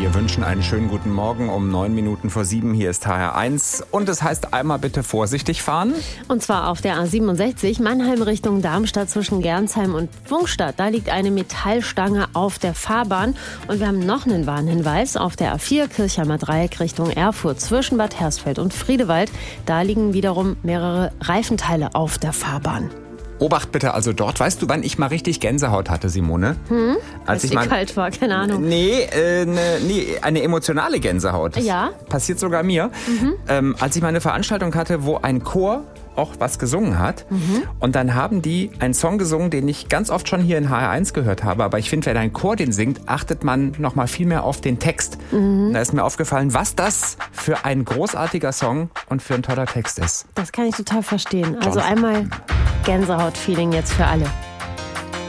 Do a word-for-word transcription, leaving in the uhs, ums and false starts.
Wir wünschen einen schönen guten Morgen um neun Minuten vor sieben. Hier ist H R eins und es heißt einmal bitte vorsichtig fahren. Und zwar auf der A siebenundsechzig, Mannheim Richtung Darmstadt zwischen Gernsheim und Pfungstadt. Da liegt eine Metallstange auf der Fahrbahn. Und wir haben noch einen Warnhinweis auf der A vier, Kirchheimer Dreieck Richtung Erfurt zwischen Bad Hersfeld und Friedewald. Da liegen wiederum mehrere Reifenteile auf der Fahrbahn. Obacht bitte also dort. Weißt du, wann ich mal richtig Gänsehaut hatte, Simone? Hm? Als ich ich mal kalt war, keine Ahnung. Nee, äh, ne, nee, eine emotionale Gänsehaut. Das Ja? passiert sogar mir. Mhm. Ähm, als ich mal eine Veranstaltung hatte, wo ein Chor auch was gesungen hat. Mhm. Und dann haben die einen Song gesungen, den ich ganz oft schon hier in H R eins gehört habe. Aber ich finde, wenn ein Chor den singt, achtet man noch mal viel mehr auf den Text. Mhm. Da ist mir aufgefallen, was das für ein großartiger Song und für ein toller Text ist. Das kann ich total verstehen. Also einmal Gänsehaut-Feeling jetzt für alle.